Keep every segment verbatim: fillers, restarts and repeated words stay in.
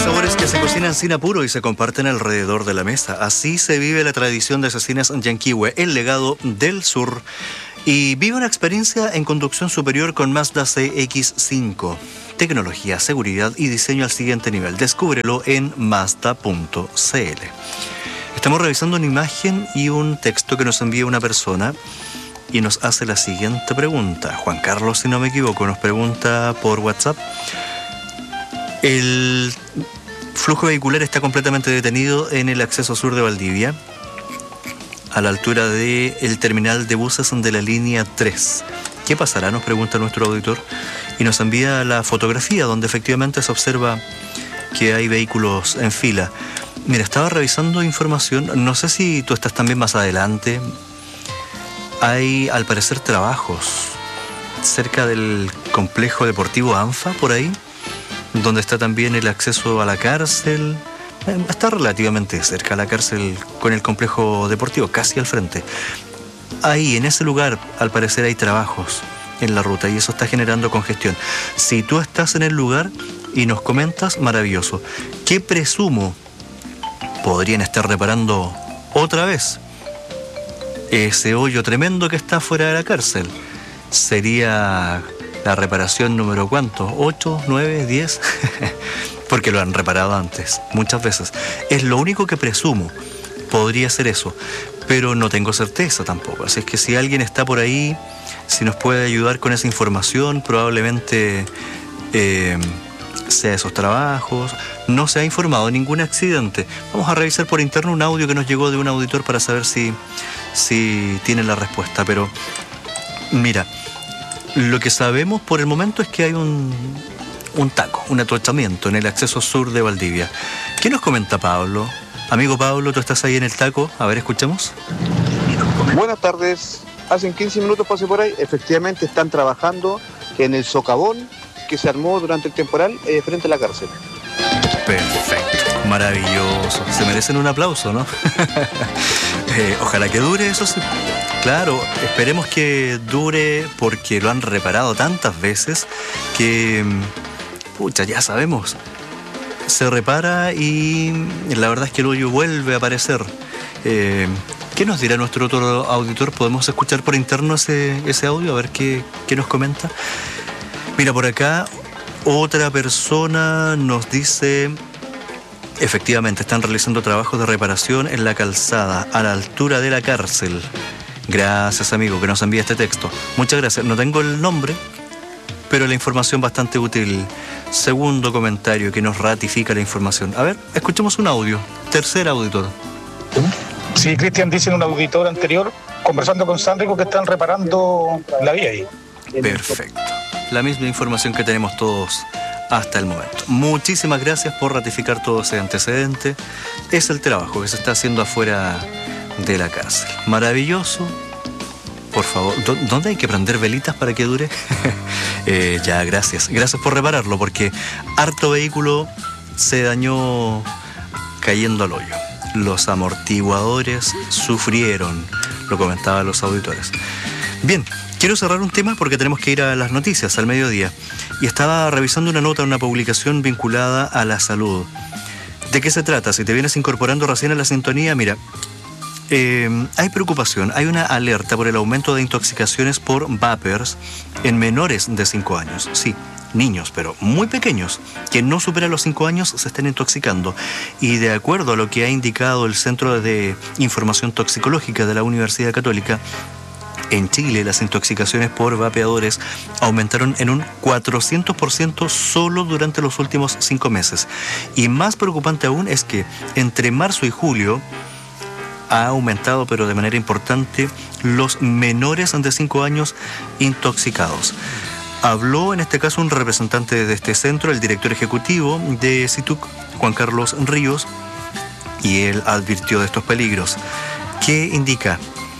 Sabores que se cocinan sin apuro y se comparten alrededor de la mesa. Así se vive la tradición de Cecinas Yanquihue, el legado del sur. Y vive una experiencia en conducción superior con Mazda C X cinco. Tecnología, seguridad y diseño al siguiente nivel. Descúbrelo en mazda punto c l. Estamos revisando una imagen y un texto que nos envía una persona y nos hace la siguiente pregunta. Juan Carlos, si no me equivoco, nos pregunta por WhatsApp. El flujo vehicular está completamente detenido en el acceso sur de Valdivia, a la altura del terminal de buses de la línea tres. ¿Qué pasará?, nos pregunta nuestro auditor, y nos envía la fotografía donde efectivamente se observa que hay vehículos en fila. Mira, estaba revisando información, no sé si tú estás también más adelante. Hay, al parecer, trabajos cerca del complejo deportivo ANFA, por ahí, donde está también el acceso a la cárcel. Está relativamente cerca a la cárcel con el complejo deportivo, casi al frente. Ahí, en ese lugar, al parecer hay trabajos en la ruta y eso está generando congestión. Si tú estás en el lugar y nos comentas, maravilloso. ¿Qué presumo podrían estar reparando otra vez? Ese hoyo tremendo que está fuera de la cárcel. Sería la reparación número ¿cuánto? ¿ocho, nueve, diez? Porque lo han reparado antes, muchas veces. Es lo único que presumo. Podría ser eso, pero no tengo certeza tampoco. Así es que si alguien está por ahí, si nos puede ayudar con esa información, probablemente eh, sea esos trabajos. No se ha informado de ningún accidente. Vamos a revisar por interno un audio que nos llegó de un auditor para saber si, si tiene la respuesta. Pero mira, lo que sabemos por el momento es que hay un, un taco, un atochamiento en el acceso sur de Valdivia. ¿Qué nos comenta Pablo? Amigo Pablo, tú estás ahí en el taco. A ver, escuchemos. Buenas tardes. Hace quince minutos pasé por ahí. Efectivamente están trabajando en el socavón que se armó durante el temporal eh, frente a la cárcel. Perfecto, maravilloso. Se merecen un aplauso, ¿no? eh, ojalá que dure, eso sí. Claro, esperemos que dure porque lo han reparado tantas veces que, pucha, ya sabemos. Se repara y la verdad es que el hoyo vuelve a aparecer. Eh, ¿Qué nos dirá nuestro otro auditor? ¿Podemos escuchar por interno ese, ese audio? A ver qué, qué nos comenta. Mira, por acá otra persona nos dice: efectivamente, están realizando trabajos de reparación en la calzada, a la altura de la cárcel. Gracias, amigo, que nos envía este texto. Muchas gracias. No tengo el nombre, pero la información bastante útil. Segundo comentario que nos ratifica la información. A ver, escuchemos un audio. Tercer auditor. Sí, Cristian dice en un auditor anterior, conversando con Sánrico, que están reparando la vía ahí. Perfecto. La misma información que tenemos todos hasta el momento. Muchísimas gracias por ratificar todo ese antecedente. Es el trabajo que se está haciendo afuera de la cárcel. Maravilloso. Por favor, ¿dónde hay que prender velitas para que dure? eh, ya, gracias. Gracias por repararlo, porque harto vehículo se dañó cayendo al hoyo. Los amortiguadores sufrieron, lo comentaban los auditores. Bien, quiero cerrar un tema porque tenemos que ir a las noticias al mediodía. Y estaba revisando una nota, una publicación vinculada a la salud. ¿De qué se trata? Si te vienes incorporando recién a la sintonía, mira... Eh, hay preocupación, hay una alerta por el aumento de intoxicaciones por vapers en menores de cinco años. Sí, niños, pero muy pequeños, que no superan los cinco años, se están intoxicando. Y de acuerdo a lo que ha indicado el Centro de Información Toxicológica de la Universidad Católica, en Chile las intoxicaciones por vapeadores aumentaron en un cuatrocientos por ciento solo durante los últimos cinco meses. Y más preocupante aún es que entre marzo y julio ha aumentado, pero de manera importante, los menores de cinco años intoxicados. Habló en este caso un representante de este centro, el director ejecutivo de CITUC, Juan Carlos Ríos, y él advirtió de estos peligros. ¿Qué indica?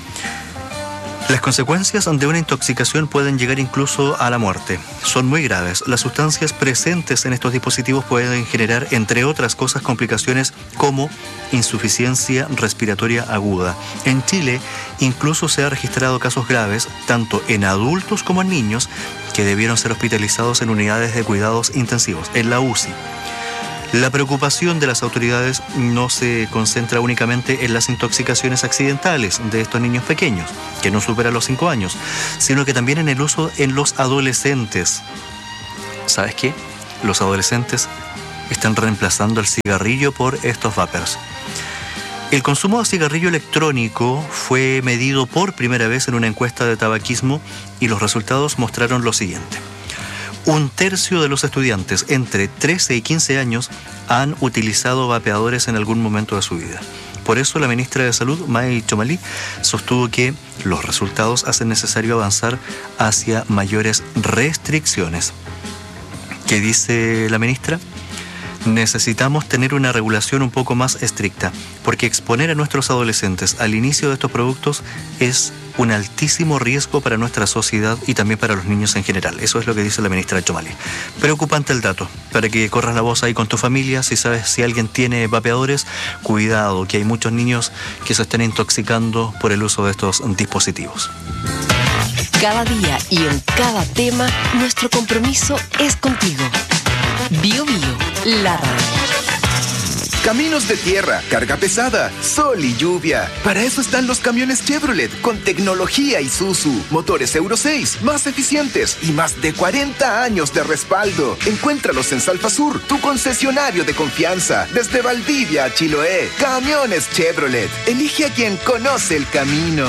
Las consecuencias de una intoxicación pueden llegar incluso a la muerte. Son muy graves. Las sustancias presentes en estos dispositivos pueden generar, entre otras cosas, complicaciones como insuficiencia respiratoria aguda. En Chile, incluso se han registrado casos graves, tanto en adultos como en niños, que debieron ser hospitalizados en unidades de cuidados intensivos, en la U C I. La preocupación de las autoridades no se concentra únicamente en las intoxicaciones accidentales de estos niños pequeños, que no superan los cinco años, sino que también en el uso en los adolescentes. ¿Sabes qué? Los adolescentes están reemplazando el cigarrillo por estos vapers. El consumo de cigarrillo electrónico fue medido por primera vez en una encuesta de tabaquismo y los resultados mostraron lo siguiente. Un tercio de los estudiantes entre trece y quince años han utilizado vapeadores en algún momento de su vida. Por eso la ministra de Salud, May Chomali, sostuvo que los resultados hacen necesario avanzar hacia mayores restricciones. ¿Qué dice la ministra? Necesitamos tener una regulación un poco más estricta, porque exponer a nuestros adolescentes al inicio de estos productos es un altísimo riesgo para nuestra sociedad y también para los niños en general. Eso es lo que dice la ministra Chomali. Preocupante el dato, para que corras la voz ahí con tu familia. Si sabes si alguien tiene vapeadores, cuidado, que hay muchos niños que se están intoxicando por el uso de estos dispositivos. Cada día y en cada tema, nuestro compromiso es contigo. Bio Bio, la radio. Caminos de tierra, carga pesada, sol y lluvia. Para eso están los camiones Chevrolet con tecnología Isuzu, motores Euro seis, más eficientes y más de cuarenta años de respaldo. Encuéntralos en Salfasur, tu concesionario de confianza, desde Valdivia a Chiloé. Camiones Chevrolet. Elige a quien conoce el camino.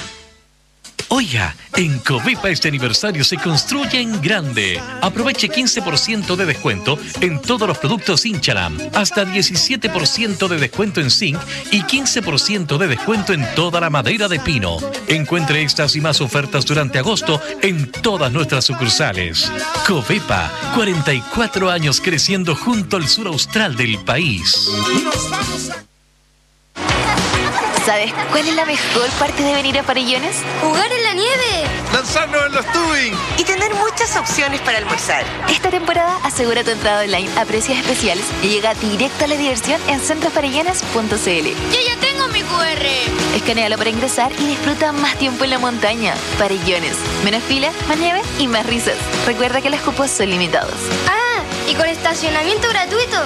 Oiga, en Covepa este aniversario se construye en grande. Aproveche quince por ciento de descuento en todos los productos Inchalam, hasta diecisiete por ciento de descuento en zinc y quince por ciento de descuento en toda la madera de pino. Encuentre estas y más ofertas durante agosto en todas nuestras sucursales. Covepa, cuarenta y cuatro años creciendo junto al sur austral del país. ¿Sabes cuál es la mejor parte de venir a Farellones? ¡Jugar en la nieve! ¡Lanzarnos en los tubing! Y tener muchas opciones para almorzar. Esta temporada asegura tu entrada online a precios especiales y llega directo a la diversión en centro farellones punto c l. ¡Yo ya tengo mi cu erre! Escanéalo para ingresar y disfruta más tiempo en la montaña. Farellones. Menos fila, más nieve y más risas. Recuerda que los cupos son limitados. ¡Ah! ¿Y con estacionamiento gratuito?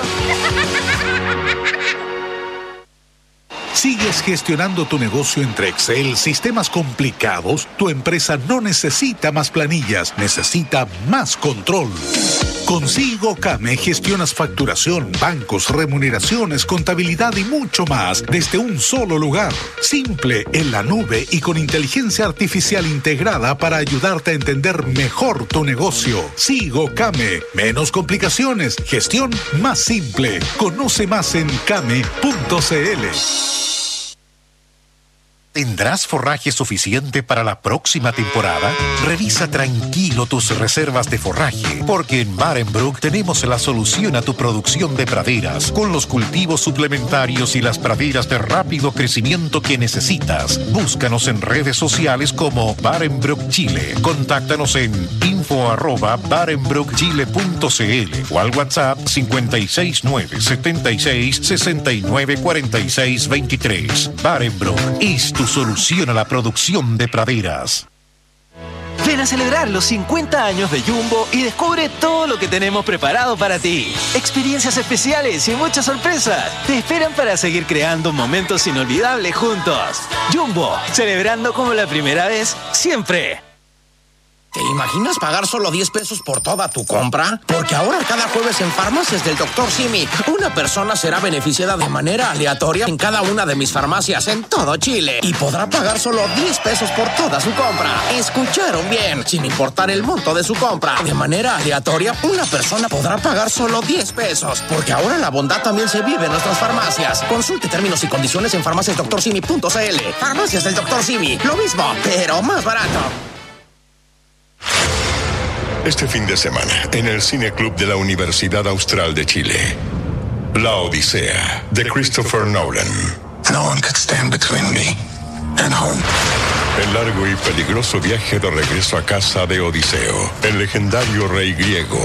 ¿Sigues gestionando tu negocio entre Excel, sistemas complicados? Tu empresa no necesita más planillas, necesita más control. Con SIGOCAME gestionas facturación, bancos, remuneraciones, contabilidad y mucho más desde un solo lugar. Simple, en la nube y con inteligencia artificial integrada para ayudarte a entender mejor tu negocio. SIGOCAME. Menos complicaciones, gestión más simple. Conoce más en came punto c l. ¿Tendrás forraje suficiente para la próxima temporada? Revisa tranquilo tus reservas de forraje, porque en Barenbroek tenemos la solución a tu producción de praderas, con los cultivos suplementarios y las praderas de rápido crecimiento que necesitas. Búscanos en redes sociales como Barenbroek Chile. Contáctanos en info arroba barenbroek chile punto c l o al WhatsApp cinco seis nueve, siete seis, seis nueve, cuatro seis, dos tres. Barenbroek es tu solución a la producción de praderas. Ven a celebrar los cincuenta años de Jumbo y descubre todo lo que tenemos preparado para ti. Experiencias especiales y muchas sorpresas te esperan para seguir creando momentos inolvidables juntos. Jumbo, celebrando como la primera vez, siempre. ¿Te imaginas pagar solo diez pesos por toda tu compra? Porque ahora cada jueves en Farmacias del doctor Simi, una persona será beneficiada de manera aleatoria en cada una de mis farmacias en todo Chile y podrá pagar solo diez pesos por toda su compra. ¿Escucharon bien? Sin importar el monto de su compra, de manera aleatoria, una persona podrá pagar solo diez pesos. Porque ahora la bondad también se vive en nuestras farmacias. Consulte términos y condiciones en farmacias doctor simi punto c l. Farmacias del doctor Simi, lo mismo, pero más barato. Este fin de semana, en el Cine Club de la Universidad Austral de Chile, La Odisea, de Christopher Nolan. No one could stand between me and home. El largo y peligroso viaje de regreso a casa de Odiseo, el legendario rey griego,